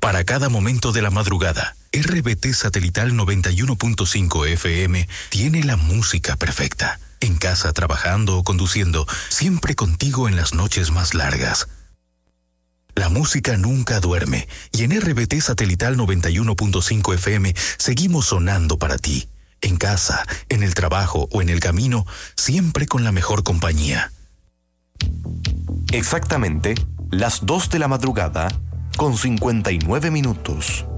Para cada momento de la madrugada, RBT Satelital 91.5 FM tiene la música perfecta. En casa, trabajando o conduciendo, siempre contigo en las noches más largas. La música nunca duerme y en RBT Satelital 91.5 FM seguimos sonando para ti. En casa, en el trabajo o en el camino, siempre con la mejor compañía. Exactamente, las 2 de la madrugada, con 59 minutos.